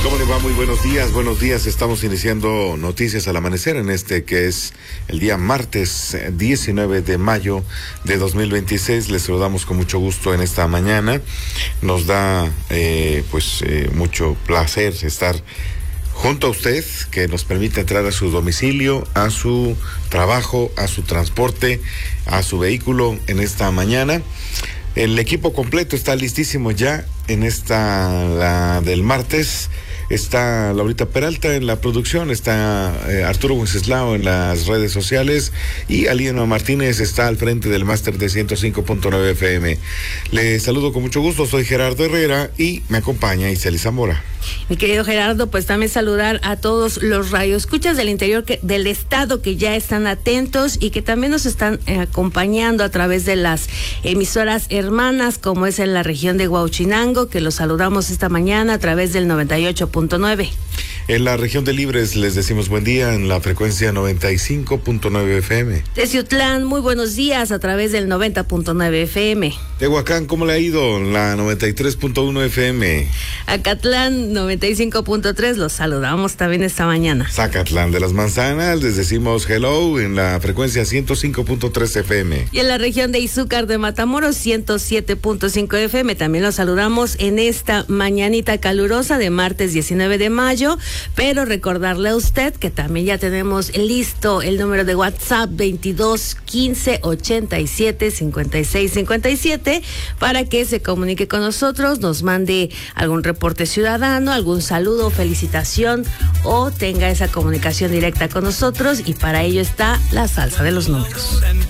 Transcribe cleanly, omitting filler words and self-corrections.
¿Cómo le va? Muy buenos días, buenos días. Estamos iniciando Noticias al Amanecer en este que es el día martes 19 de mayo de 2026. Les saludamos con mucho gusto en esta mañana. Nos da mucho placer estar junto a usted, que nos permite entrar a su domicilio, a su trabajo, a su transporte, a su vehículo en esta mañana. El equipo completo está listísimo ya en la del martes. Está Laurita Peralta en la producción, está Arturo Wenceslao en las redes sociales y Alieno Martínez está al frente del máster de 105.9 FM. Le saludo con mucho gusto, soy Gerardo Herrera y me acompaña Iseli Zamora. Mi querido Gerardo, pues también saludar a todos los radioescuchas del interior del estado que ya están atentos y que también nos están acompañando a través de las emisoras hermanas, como es en la región de Huauchinango, que los saludamos esta mañana a través del 98.9. En la región de Libres les decimos buen día en la frecuencia 95.9 FM. Teciutlán, muy buenos días a través del 90.9 FM. Tehuacán, ¿cómo le ha ido? La 93.1 FM. Acatlán, 95.3, los saludamos también esta mañana. Zacatlán de las Manzanas, les decimos hello en la frecuencia 105.3 FM. Y en la región de Izúcar de Matamoros, 107.5 FM, también los saludamos en esta mañanita calurosa de martes 19 de mayo, pero recordarle a usted que también ya tenemos listo el número de WhatsApp 22 15 87 56 57 para que se comunique con nosotros, nos mande algún reporte ciudadano, algún saludo, felicitación o tenga esa comunicación directa con nosotros, y para ello está la salsa de los números.